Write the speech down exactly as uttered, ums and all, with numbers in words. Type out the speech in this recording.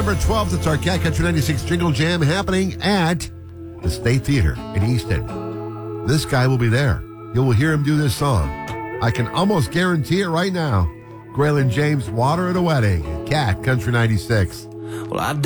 November twelfth, it's our Cat Country ninety-six Jingle Jam happening at the State Theater in Easton. This guy will be there. You will hear him do this song. I can almost guarantee it right now. Graylin James, Water at a Wedding, Cat Country ninety-six. Well, I